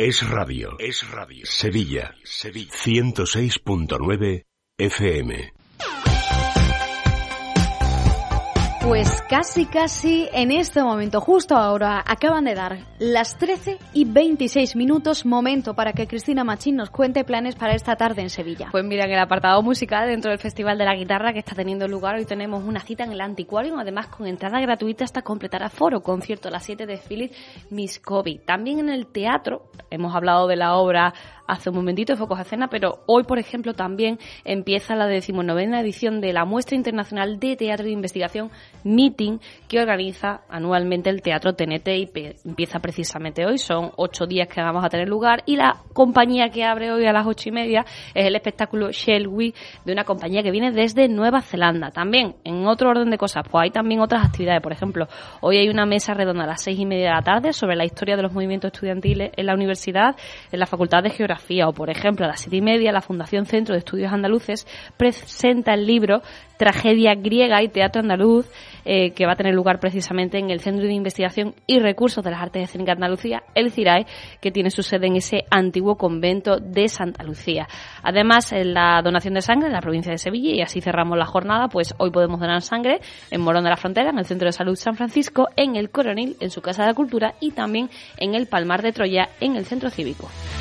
Es radio. Sevilla. 106.9 FM. Pues casi en este momento, justo ahora, acaban de dar las 13:26, momento para que Cristina Machín nos cuente planes para esta tarde en Sevilla. Pues mira, en el apartado musical dentro del Festival de la Guitarra que está teniendo lugar, hoy tenemos una cita en el Antiquarium, además con entrada gratuita hasta completar aforo, concierto a las 7 de Philip Miscovy. También en el teatro, hemos hablado de la obra hace un momentito de Focos a Escena, pero hoy, por ejemplo, también empieza la 19ª edición de la Muestra Internacional de Teatro de Investigación Meeting, que organiza anualmente el Teatro Tenete y empieza precisamente hoy. Son 8 días que vamos a tener lugar y la compañía que abre hoy a las 8:30 es el espectáculo Shall We, de una compañía que viene desde Nueva Zelanda. También, en otro orden de cosas, pues hay también otras actividades. Por ejemplo, hoy hay una mesa redonda a las 6:30 de la tarde sobre la historia de los movimientos estudiantiles en la universidad, en la Facultad de Geografía. O, por ejemplo, a las 7:30, la Fundación Centro de Estudios Andaluces presenta el libro Tragedia griega y teatro andaluz, que va a tener lugar precisamente en el Centro de Investigación y Recursos de las Artes Escénicas de Andalucía, el CIRAE, que tiene su sede en ese antiguo convento de Santa Lucía. Además, en la donación de sangre en la provincia de Sevilla, y así cerramos la jornada, pues hoy podemos donar sangre en Morón de la Frontera, en el Centro de Salud San Francisco, en el Coronil, en su Casa de la Cultura, y también en el Palmar de Troya, en el Centro Cívico.